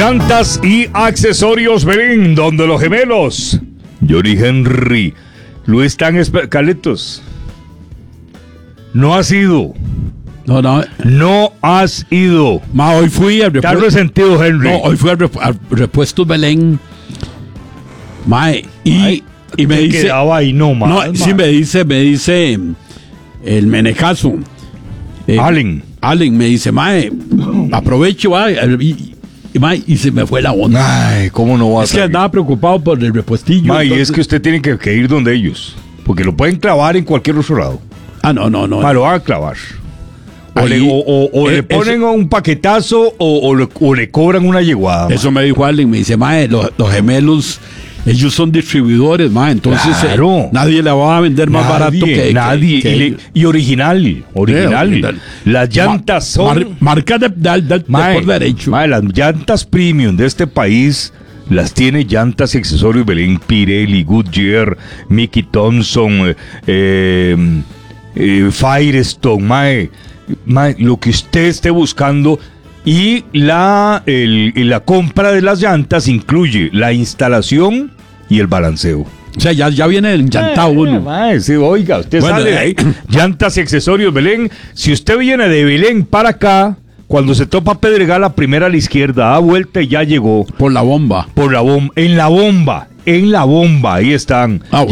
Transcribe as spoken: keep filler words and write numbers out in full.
Llantas y accesorios Belén, donde los gemelos Johnny Henry lo están esperando. Carlitos, no has ido. No, no. No has ido. Ma, hoy fui al Estás repuesto. resentido, Henry. No, hoy fui al, rep al repuesto Belén. Mae, y, Ay, y me te dice. quedaba ahí, no, más, No, más. sí, me dice, me dice el menecazo. Eh, Allen. Allen me dice, mae, aprovecho, va, y, y, mae, y se me fue la onda. Ay, ¿cómo no vas Es que a ir? andaba preocupado por el repuestillo. Ma, y entonces- es que usted tiene que, que ir donde ellos. Porque lo pueden clavar en cualquier otro lado. Ah, no, no, no. Ma, lo van a clavar. O, Ahí, le, o, o- o eh, le ponen eso- un paquetazo o, o le, o le cobran una yeguada. ma. Eso me dijo Allen, me dice, mae, los, los gemelos, ellos son distribuidores, mae, entonces Claro. eh, nadie le va a vender más Nadie, barato que que- nadie. que y, le- ellos. y original. Original. original. Las llantas son. Mar- marca de, de- de- de Mae, por derecho. mae, las llantas premium de este país las tiene Llantas y Accesorios Belén, Pirelli, Goodyear, Mickey Thompson, eh, eh, Firestone, mae, mae, lo que usted esté buscando. Y la, el- y la compra de las llantas incluye la instalación y el balanceo. O sea, ya, ya viene el llantado Eh, uno. mae, sí, oiga, usted Bueno, sale de ahí. Llantas y Accesorios Belén. Si usted viene de Belén para acá, cuando se topa Pedregal, la primera a la izquierda, da vuelta y ya llegó Por la bomba. por la bomba, en la bomba, en la bomba, ahí están. Ah, bueno.